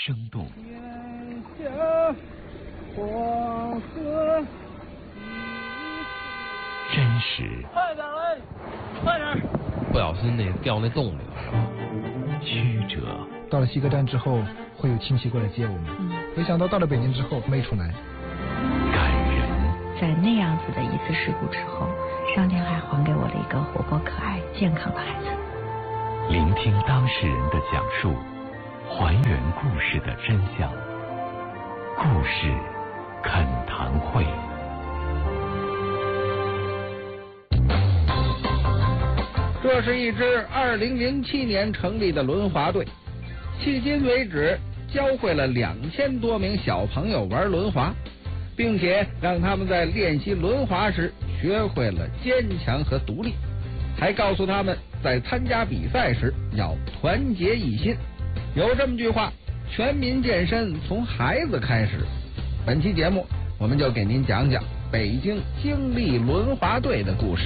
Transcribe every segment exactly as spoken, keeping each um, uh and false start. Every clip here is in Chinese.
生动。 天下黄河真实。 快点嘞，快点！ 不小心那掉那洞里了。 曲折。 到了西客站之后，会有亲戚过来接我们。嗯，没想到到了北京之后没出来。 感人。 在那样子的一次事故之后，上天还还给我了一个活泼可爱、健康的孩子。 聆听当事人的讲述，还原故事的真相。故事恳谈会。 这是一支二零零七年成立的轮滑队，迄今为止教会了两千多名小朋友玩轮滑，并且让他们在练习轮滑时学会了坚强和独立，还告诉他们在参加比赛时要团结一心。有这么句话，全民健身从孩子开始。本期节目我们就给您讲讲北京精力轮滑队的故事。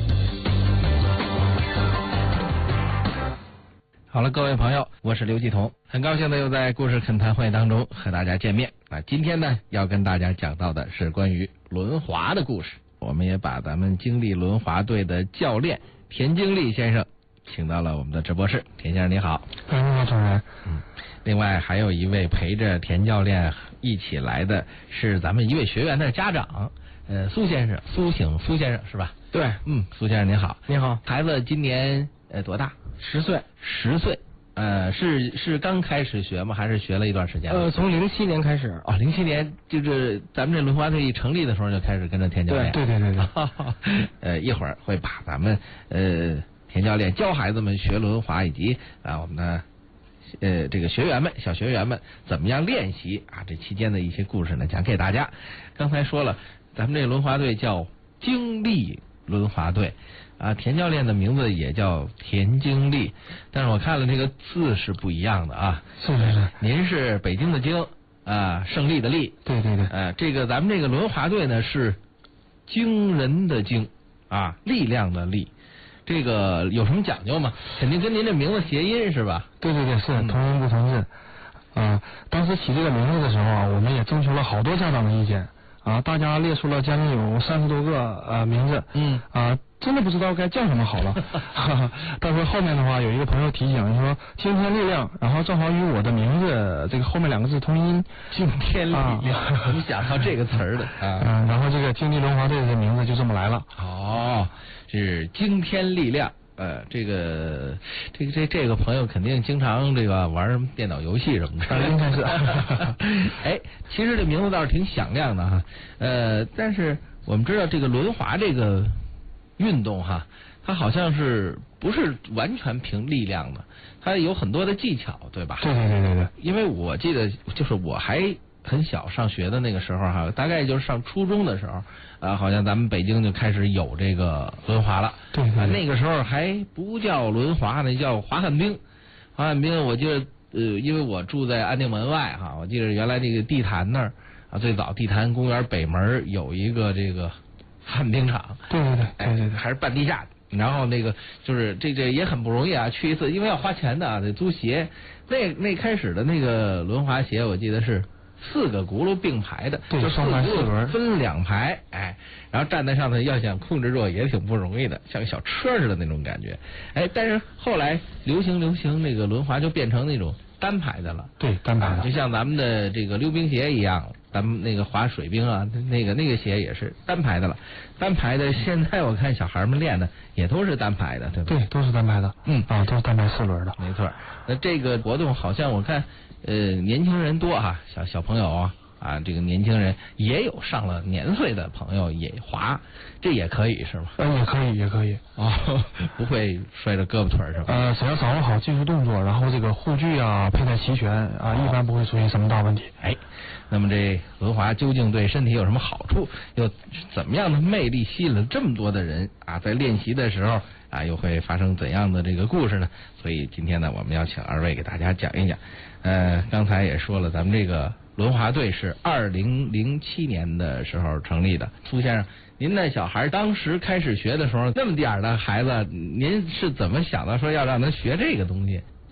好了，各位朋友，我是刘继彤，很高兴的又在故事恳谈会当中和大家见面啊。今天呢，要跟大家讲到的是关于轮滑的故事。我们也把咱们精力轮滑队的教练田经理先生请到了我们的直播室。田先生你好。 哎，你好，主任。 嗯，另外还有一位陪着田教练一起来的是咱们一位学员的家长，呃，苏先生，苏醒苏先生是吧？ 对， 嗯，苏先生您好。 你好。 孩子今年呃多大？ 十岁。 十岁。呃，是是刚开始学吗？还是学了一段时间了？ 呃，从零七年开始。 哦，零七年就是咱们这轮滑队一成立的时候就开始跟着田教练。 对对对对对。 呃，一会儿会把咱们呃田教练教孩子们学轮滑，以及啊我们的呃这个学员们小学员们怎么样练习啊这期间的一些故事呢讲给大家。刚才说了，咱们这轮滑队叫精力轮滑队。啊，田教练的名字也叫田经理，但是我看了这个字是不一样的啊。 是是是。 您是北京的京啊，胜利的利。 对对对。 呃，这个咱们这个轮滑队呢是惊人的惊啊，力量的力。这个有什么讲究吗？肯定跟您这名字谐音是吧？ 对对对，是同音不同字。啊、呃，当时起这个名字的时候啊，我们也征求了好多家长的意见啊，大家列出了将近有三十多个呃名字。嗯。啊。真的不知道该叫什么好了，但是后面的话有一个朋友提醒说惊天力量，然后正好与我的名字这个后面两个字同音， 惊天力量，怎么想到这个词儿的啊？ 嗯，然后这个精力轮滑队的名字就这么来了。 哦，是惊天力量，呃，这个这个这这个朋友肯定经常这个玩电脑游戏什么的， 应该是。 哎，其实这名字倒是挺响亮的哈，呃，但是我们知道这个轮滑这个运动哈，它好像是不是完全凭力量的，它有很多的技巧，对吧？ 对对对对对。 因为我记得就是我还很小上学的那个时候哈，大概就是上初中的时候啊，好像咱们北京就开始有这个轮滑了。 对对对。 啊，那个时候还不叫轮滑呢，叫滑旱冰。滑旱冰，我记得呃，因为我住在安定门外哈，我记得原来这个地坛那儿啊，最早地坛公园北门有一个这个旱冰场。 对对对， 哎对对，还是半地下的。然后那个就是这这也很不容易啊，去一次因为要花钱的啊，得租鞋。那那开始的那个轮滑鞋，我记得是四个轱辘并排的， 对， 就四排四轮分两排，哎，然后站在上头要想控制住也挺不容易的，像个小车似的那种感觉。哎，但是后来流行流行那个轮滑就变成那种单排的了。 对，单排的， 啊，就像咱们的这个溜冰鞋一样，咱们那个滑水冰啊，那个那个鞋也是单排的了。单排的现在我看小孩们练的也都是单排的，对吧？ 对，都是单排的。 嗯啊，都是单排四轮的。 没错。那这个活动好像我看呃年轻人多哈，小小朋友啊。啊，这个年轻人也有上了年岁的朋友也滑，这也可以是吗？ 呃，也可以，也可以。 哦，不会摔着胳膊腿是吧？ 呃，只要掌握好技术动作，然后这个护具啊佩戴齐全啊，一般不会出现什么大问题。 哎，那么这轮滑究竟对身体有什么好处？又怎么样的魅力吸引了这么多的人啊？在练习的时候啊，又会发生怎样的这个故事呢？所以今天呢，我们要请二位给大家讲一讲。呃，刚才也说了，咱们这个轮滑队是二零零七年的时候成立的。苏先生，您那小孩当时开始学的时候，那么点儿的孩子，您是怎么想到说要让他学这个东西？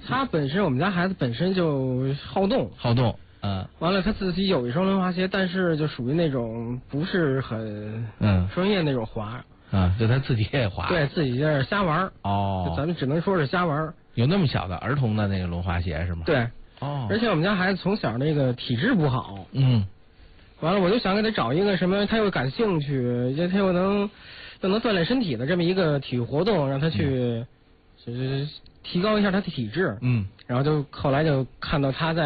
他本身我们家孩子本身就好动， 好动，嗯。 完了，他自己有一双轮滑鞋，但是就属于那种不是很嗯专业那种滑。 啊，就他自己也滑。 对自己在这瞎玩。 哦。 咱们只能说是瞎玩。 有那么小的儿童的那个轮滑鞋是吗？ 对。 哦。 而且我们家孩子从小那个体质不好。 嗯。 完了，我就想给他找一个什么他又感兴趣，他又能又能锻炼身体的这么一个体育活动，让他去就是提高一下他的体质。 嗯。 然后就后来就看到他在